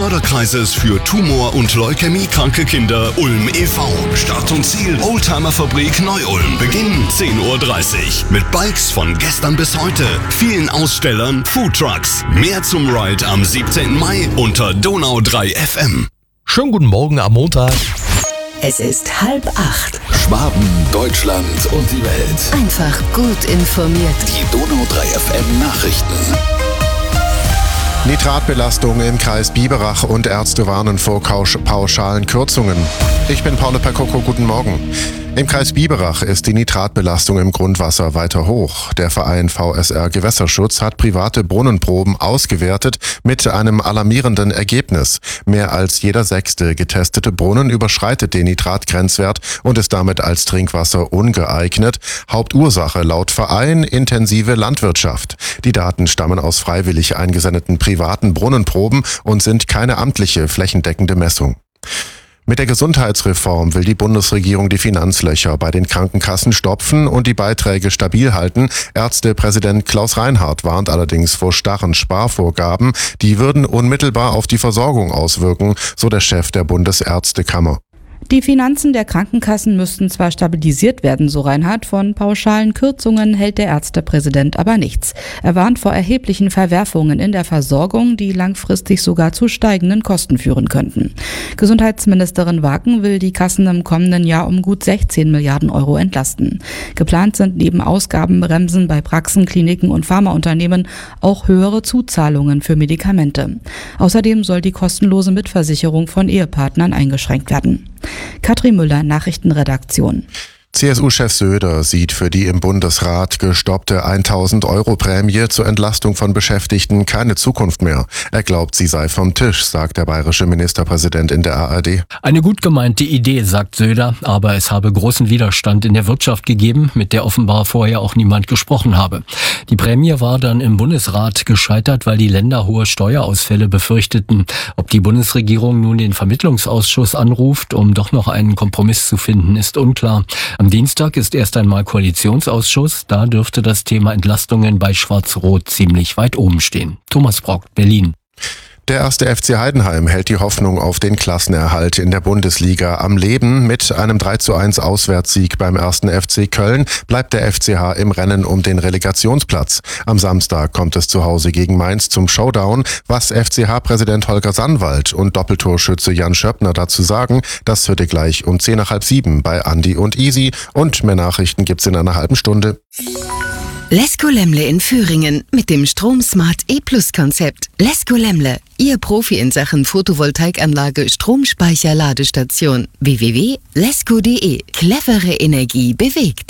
Förderkreises für Tumor- und Leukämiekranke Kinder Ulm e.V. Start und Ziel Oldtimer-Fabrik Neu-Ulm. Beginn 10:30 Uhr. Mit Bikes von gestern bis heute. Vielen Ausstellern, Foodtrucks. Mehr zum Ride am 17. Mai unter Donau 3 FM. Schönen guten Morgen am Montag. Es ist 7:30. Schwaben, Deutschland und die Welt. Einfach gut informiert. Die Donau 3 FM Nachrichten. Nitratbelastung im Kreis Biberach und Ärzte warnen vor pauschalen Kürzungen. Ich bin Paolo Percocco, guten Morgen. Im Kreis Biberach ist die Nitratbelastung im Grundwasser weiter hoch. Der Verein VSR Gewässerschutz hat private Brunnenproben ausgewertet mit einem alarmierenden Ergebnis. Mehr als jeder 6. getestete Brunnen überschreitet den Nitratgrenzwert und ist damit als Trinkwasser ungeeignet. Hauptursache laut Verein intensive Landwirtschaft. Die Daten stammen aus freiwillig eingesendeten privaten Brunnenproben und sind keine amtliche flächendeckende Messung. Mit der Gesundheitsreform will die Bundesregierung die Finanzlöcher bei den Krankenkassen stopfen und die Beiträge stabil halten. Ärztepräsident Klaus Reinhardt warnt allerdings vor starren Sparvorgaben. Die würden unmittelbar auf die Versorgung auswirken, so der Chef der Bundesärztekammer. Die Finanzen der Krankenkassen müssten zwar stabilisiert werden, so Reinhardt, von pauschalen Kürzungen hält der Ärztepräsident aber nichts. Er warnt vor erheblichen Verwerfungen in der Versorgung, die langfristig sogar zu steigenden Kosten führen könnten. Gesundheitsministerin Waken will die Kassen im kommenden Jahr um gut 16 Milliarden Euro entlasten. Geplant sind neben Ausgabenbremsen bei Praxen, Kliniken und Pharmaunternehmen auch höhere Zuzahlungen für Medikamente. Außerdem soll die kostenlose Mitversicherung von Ehepartnern eingeschränkt werden. Katrin Müller, Nachrichtenredaktion. CSU-Chef Söder sieht für die im Bundesrat gestoppte 1.000-Euro-Prämie zur Entlastung von Beschäftigten keine Zukunft mehr. Er glaubt, sie sei vom Tisch, sagt der bayerische Ministerpräsident in der ARD. Eine gut gemeinte Idee, sagt Söder, aber es habe großen Widerstand in der Wirtschaft gegeben, mit der offenbar vorher auch niemand gesprochen habe. Die Prämie war dann im Bundesrat gescheitert, weil die Länder hohe Steuerausfälle befürchteten. Ob die Bundesregierung nun den Vermittlungsausschuss anruft, um doch noch einen Kompromiss zu finden, ist unklar. Am Dienstag ist erst einmal Koalitionsausschuss. Da dürfte das Thema Entlastungen bei Schwarz-Rot ziemlich weit oben stehen. Thomas Brock, Berlin. Der 1. FC Heidenheim hält die Hoffnung auf den Klassenerhalt in der Bundesliga am Leben. Mit einem 3:1 Auswärtssieg beim 1. FC Köln bleibt der FCH im Rennen um den Relegationsplatz. Am Samstag kommt es zu Hause gegen Mainz zum Showdown. Was FCH-Präsident Holger Sannwald und Doppeltorschütze Jan Schöppner dazu sagen, das hört ihr gleich um 6:10 bei Andi und Easy. Und mehr Nachrichten gibt's in einer halben Stunde. Lesko Lemle in Föhringen mit dem StromSmart E-Plus-Konzept. Lesko Lemle, Ihr Profi in Sachen Photovoltaikanlage, Stromspeicher, Ladestation. www.lesko.de. Clevere Energie bewegt.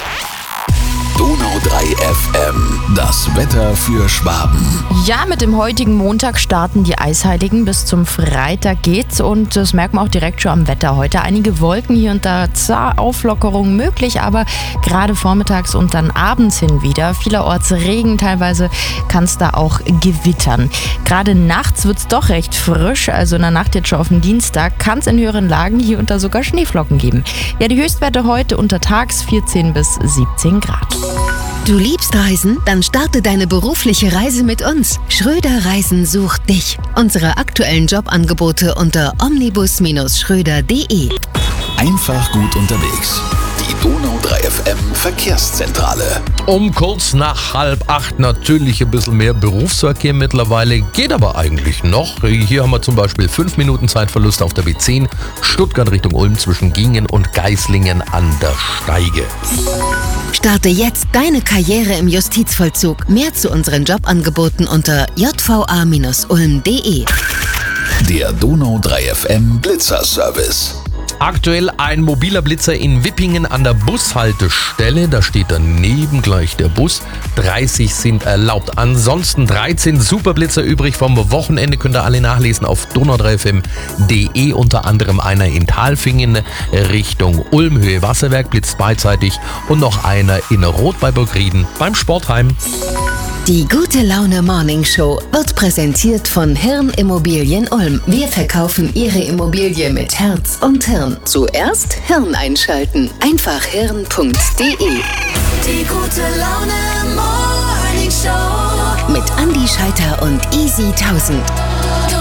Donau 3 FM. Das Wetter für Schwaben. Ja, mit dem heutigen Montag starten die Eisheiligen. Bis zum Freitag geht's und das merkt man auch direkt schon am Wetter heute. Einige Wolken hier und da, zwar Auflockerung möglich, aber gerade vormittags und dann abends hin wieder. Vielerorts Regen, teilweise kann es da auch gewittern. Gerade nachts wird's doch recht frisch, also in der Nacht jetzt schon auf den Dienstag kann es in höheren Lagen hier und da sogar Schneeflocken geben. Ja, die Höchstwerte heute untertags 14 bis 17 Grad. Du liebst Reisen? Dann starte deine berufliche Reise mit uns. Schröder Reisen sucht dich. Unsere aktuellen Jobangebote unter omnibus-schröder.de. Einfach gut unterwegs. Die Donau 3 FM Verkehrszentrale. Um kurz nach 7:30 natürlich ein bisschen mehr Berufsverkehr mittlerweile, geht aber eigentlich noch. Hier haben wir zum Beispiel 5 Minuten Zeitverlust auf der B10, Stuttgart Richtung Ulm zwischen Gingen und Geislingen an der Steige. Starte jetzt deine Karriere im Justizvollzug. Mehr zu unseren Jobangeboten unter jva-ulm.de. Der Donau 3 FM Blitzerservice. Aktuell ein mobiler Blitzer in Wippingen an der Bushaltestelle. Da steht daneben gleich der Bus. 30 sind erlaubt. Ansonsten 13 Superblitzer übrig vom Wochenende. Könnt ihr alle nachlesen auf donau3fm.de. Unter anderem einer in Talfingen Richtung Ulm, Höhe Wasserwerk, blitzt beidseitig. Und noch einer in Rot bei Burgrieden beim Sportheim. Die Gute Laune Morning Show wird präsentiert von Hirn Immobilien Ulm. Wir verkaufen Ihre Immobilie mit Herz und Hirn. Zuerst Hirn einschalten. Einfach hirn.de. Die Gute Laune Morning Show mit Andi Scheiter und Easy 1000.